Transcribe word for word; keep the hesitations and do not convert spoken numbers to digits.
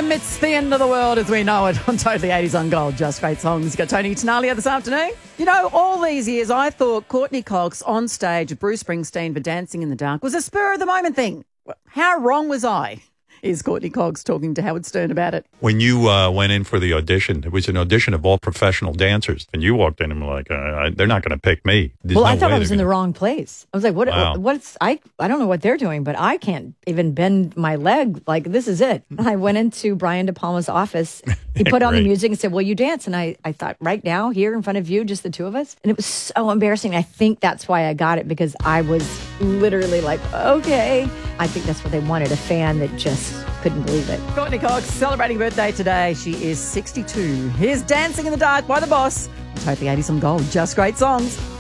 Time, it's the end of the world as we know it on Totally eighties on Gold. Just great songs. Got Tony Tenalia this afternoon. You know, all these years I thought Courtney Cox on stage with Bruce Springsteen for Dancing in the Dark was a spur-of-the-moment thing. How wrong was I? Is Courtney Cox talking to Howard Stern about it. When you uh, went in for the audition, it was an audition of all professional dancers. And you walked in and were like, uh, they're not going to pick me. There's well, no I thought way I was in gonna... the wrong place. I was like, what? Wow. What's I? I don't know what they're doing, but I can't even bend my leg. Like, this is it. I went into Brian De Palma's office. He put on the music and said, will you dance? And I, I thought, right now, here in front of you, just the two of us. And it was so embarrassing. I think that's why I got it, because I was literally like, okay. I think that's what they wanted, a fan that just couldn't believe it. Courtney Cox celebrating birthday today. She is sixty-two. Here's Dancing in the Dark by The Boss. Totally eighties on Gold. Just great songs.